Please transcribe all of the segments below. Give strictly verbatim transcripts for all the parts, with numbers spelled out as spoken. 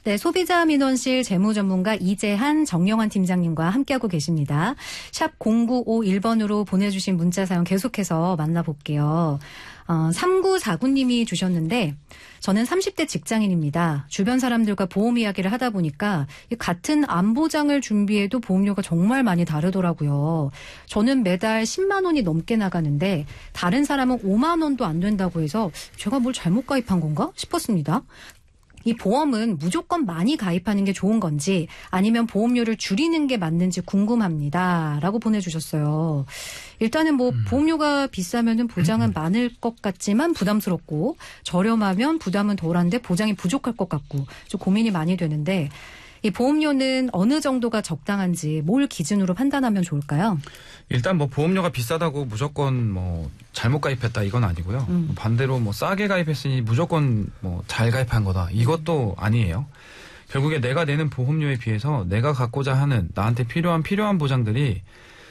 네, 소비자 민원실 재무전문가 이재한, 정영환 팀장님과 함께하고 계십니다. 샵 공구오일 번으로 보내주신 문자 사연 계속해서 만나볼게요. 어, 삼구사구님이 주셨는데 저는 삼십 대 직장인입니다. 주변 사람들과 보험 이야기를 하다 보니까 같은 안보장을 준비해도 보험료가 정말 많이 다르더라고요. 저는 매달 십만 원이 넘게 나가는데 다른 사람은 오만 원도 안 된다고 해서 제가 뭘 잘못 가입한 건가 싶었습니다. 이 보험은 무조건 많이 가입하는 게 좋은 건지 아니면 보험료를 줄이는 게 맞는지 궁금합니다. 라고 보내주셨어요. 일단은 뭐 음. 보험료가 비싸면은 보장은 음. 많을 것 같지만 부담스럽고 저렴하면 부담은 덜한데 보장이 부족할 것 같고 좀 고민이 많이 되는데 이 보험료는 어느 정도가 적당한지 뭘 기준으로 판단하면 좋을까요? 일단 뭐 보험료가 비싸다고 무조건 뭐 잘못 가입했다 이건 아니고요. 음. 반대로 뭐 싸게 가입했으니 무조건 뭐 잘 가입한 거다 이것도 아니에요. 결국에 내가 내는 보험료에 비해서 내가 갖고자 하는 나한테 필요한 필요한 보장들이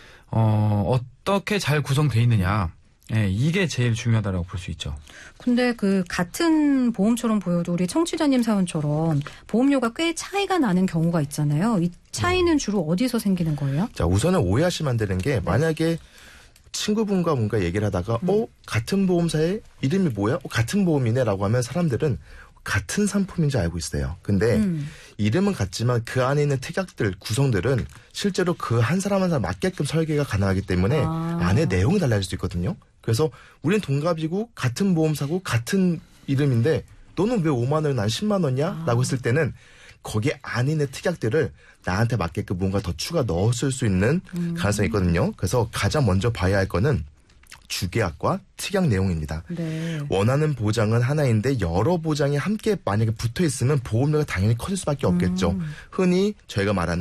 어, 어떻게 잘 구성돼 있느냐. 예, 이게 제일 중요하다고 볼 수 있죠. 근데 그 같은 보험처럼 보여도 우리 청취자님 사연처럼 보험료가 꽤 차이가 나는 경우가 있잖아요. 이 차이는 주로 어디서 생기는 거예요? 자, 우선은 오해하시면 안 되는 게 네. 만약에 친구분과 뭔가 얘기를 하다가 음. 어? 같은 보험사의 이름이 뭐야? 어, 같은 보험이네 라고 하면 사람들은 같은 상품인지 알고 있어요. 근데 음. 이름은 같지만 그 안에 있는 특약들, 구성들은 실제로 그 한 사람 한 사람 맞게끔 설계가 가능하기 때문에 아. 안에 내용이 달라질 수 있거든요. 그래서 우린 동갑이고 같은 보험사고 같은 이름인데 너는 왜 오만 원 난 십만 원이야? 아. 라고 했을 때는 거기에 안에 있는 특약들을 나한테 맞게끔 뭔가 더 추가 넣었을 수 있는 음. 가능성이 있거든요. 그래서 가장 먼저 봐야 할 거는 주계약과 특약 내용입니다. 네. 원하는 보장은 하나인데 여러 보장이 함께 만약에 붙어 있으면 보험료가 당연히 커질 수밖에 없겠죠. 음. 흔히 저희가 말하는